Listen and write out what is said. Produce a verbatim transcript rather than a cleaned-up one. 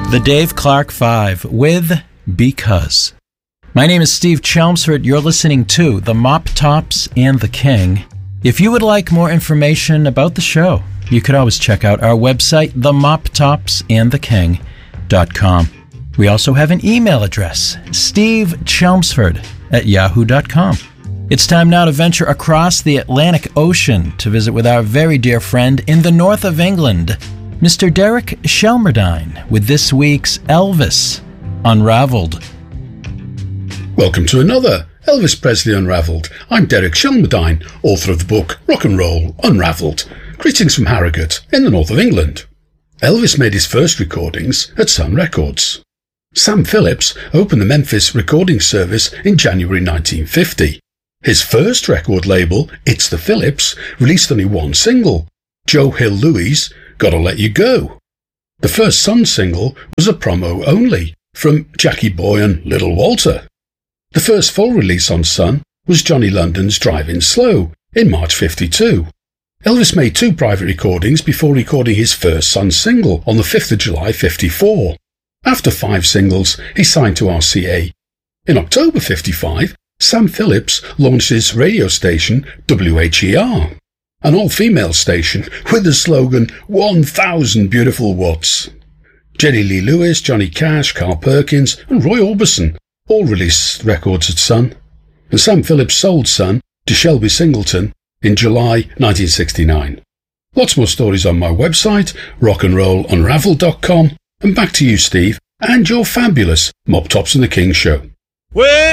The Dave Clark Five with Because. My name is Steve Chelmsford. You're listening to The Mop Tops and the King. If you would like more information about the show, you could always check out our website, the mop tops and the king dot com. We also have an email address, steve chelmsford at yahoo dot com. It's time now to venture across the Atlantic Ocean to visit with our very dear friend in the north of England, Mister Derek Shelmerdine, with this week's Elvis Unraveled. Welcome to another Elvis Presley Unraveled. I'm Derek Shelmerdine, author of the book Rock and Roll Unraveled. Greetings from Harrogate in the north of England. Elvis made his first recordings at Sun Records. Sam Phillips opened the Memphis recording service in January nineteen fifty. His first record label, It's the Phillips, released only one single, Joe Hill Louie's Gotta Let You Go. The first Sun single was a promo only, from Jackie Boy and Little Walter. The first full release on Sun was Johnny London's Drive-In Slow in March fifty-two. Elvis made two private recordings before recording his first Sun single on the fifth of July fifty-four. After five singles, he signed to R C A. In October fifty-five, Sam Phillips launched his radio station W H E R, an all-female station with the slogan one thousand Beautiful Watts. Jerry Lee Lewis, Johnny Cash, Carl Perkins and Roy Orbison all released records at Sun, and Sam Phillips sold Sun to Shelby Singleton in July nineteen sixty-nine. Lots more stories on my website, rock and roll unraveled dot com, and back to you, Steve, and your fabulous Mop Tops and the King show. Well